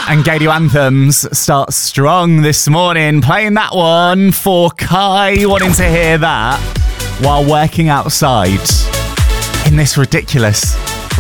And Gaydio Anthems start strong this morning, playing that one for Kai, wanting to hear that while working outside in this ridiculous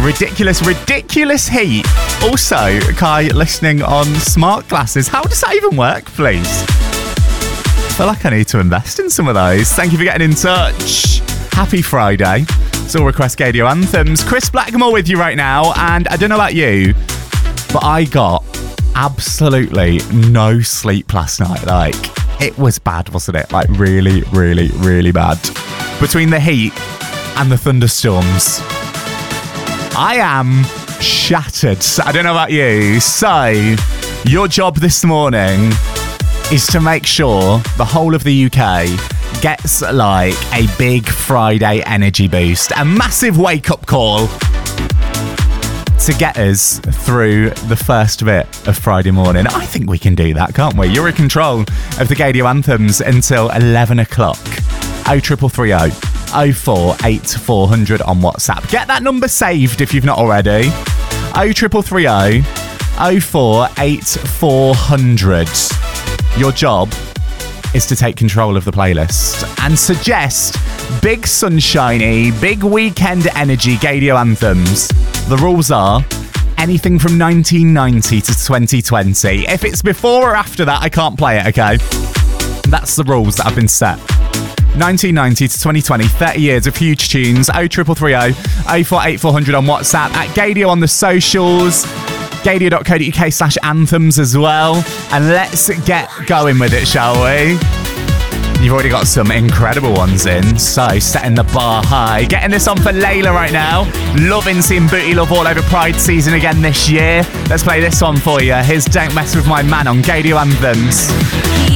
heat. Also, Kai listening on smart glasses. How does that even work, please? I feel like I need to invest in some of those. Thank you for getting in touch. Happy Friday. It's All Request Gaydio Anthems. Chris Blackmore with you right now, and I don't know about you, but I got absolutely no sleep last night. Like, it was bad, wasn't it? Like, really, really, really bad. Between the heat and the thunderstorms, I am shattered. I don't know about you. So, your job this morning is to make sure the whole of the UK gets like a big Friday energy boost, a massive wake-up call to get us through the first bit of Friday morning. I think we can do that, can't we? You're in control of the Gaydio Anthems until 11 o'clock. 0330 048400 on WhatsApp. Get that number saved if you've not already. 0330 048400. Your job is to take control of the playlist and suggest big sunshiny, big weekend energy Gaydio Anthems. The rules are anything from 1990 to 2020. If it's before or after that, I can't play it, okay? That's the rules that have been set. 1990 to 2020, 30 years of huge tunes. 0330 048400 on WhatsApp. At Gaydio on the socials. Gaydio.co.uk/anthems as well. And let's get going with it, shall we? You've already got some incredible ones in, so setting the bar high. Getting this on for Layla right now. Loving seeing Booty Love all over Pride season again this year. Let's play this one for you. Here's Don't Mess With My Man on Gaydio Anthems.